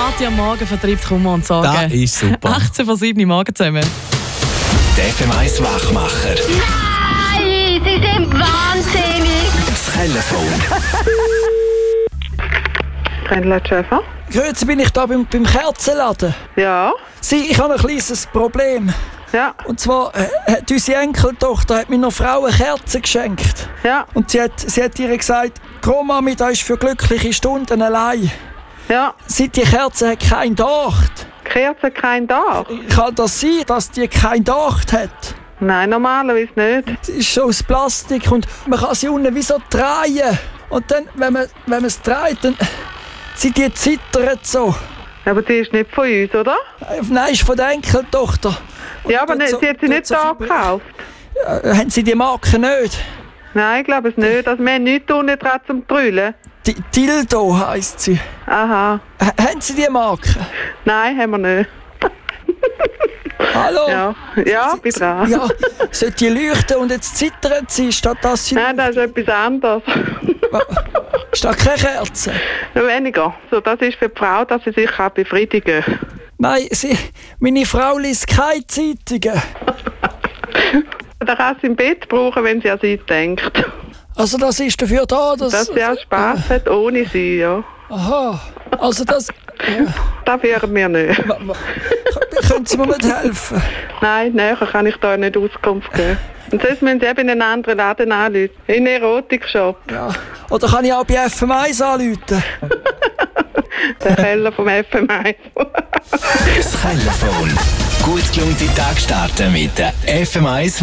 Party am Morgen vertreibt Kummer und Sorgen. Das ist super. 18 von 7 Morgen zusammen. Der FM1 Wachmacher. Nein, Sie sind wahnsinnig. Das Telefon. Händler Schäfer? Grüezi, bin ich da beim Kerzenladen? Ja. Ich habe ein kleines Problem. Ja. Und zwar hat unsere Enkeltochter meiner Frau eine Kerze geschenkt. Ja. Und sie hat ihr gesagt, komm Mami, das ist für glückliche Stunden allein. Ja. Seit die Kerze hat kein Docht. Kerze kein Dach? Kann das sein, dass die kein Docht hat? Nein, normalerweise nicht. Sie ist so aus Plastik und man kann sie unten wie so drehen. Und dann, wenn man es dreht, dann die zittert so. Aber die ist nicht von uns, oder? Nein, ist von der Enkeltochter. Und Ja, aber tut sie hat sie nicht so da viel- gekauft. Haben Sie die Marke nicht? Nein, ich glaube es nicht. Also wir haben nichts unten dran zum Drüllen. Dildo heisst sie. Aha. Haben Sie die Marke? Nein, haben wir nicht. Hallo? Ja, ja, bin dran. Ja, sollte die leuchten und jetzt zittert sie, statt dass sie... Nein, das ist etwas anderes. Ist das keine Kerze? Weniger. So, das ist für die Frau, dass sie sich kann befriedigen kann. Nein, meine Frau liest keine Zeitungen. Da kann sie im Bett brauchen, wenn sie an sie denkt. Also das ist dafür da, Dass sie auch Spass hat ohne sie, ja. Aha, also das... Das wären wir nicht. Können Sie mir nicht helfen? Nein, näher kann ich da nicht Auskunft geben. Und sonst müssen Sie eben in einen anderen Laden anrufen. In einen Erotikshop. Ja. Oder kann ich auch bei FM1 anrufen? Der Keller vom FM1. Das Telefon. Gut gelungene Tag starten mit der FM1